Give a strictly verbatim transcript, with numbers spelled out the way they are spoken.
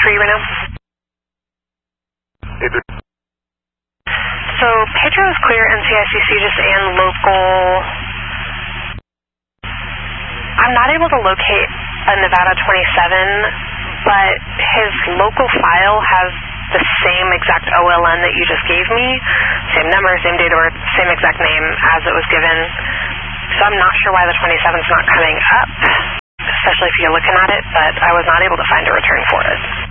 for you right now? So Pedro is clear, N C I C C just and local. I'm not able to locate a Nevada twenty-seven, but his local file has the same exact O L N that you just gave me, same number, same date of birth, same exact name as it was given. So I'm not sure why the twenty-seven is not coming up, especially if you're looking at it, but I was not able to find a return for it.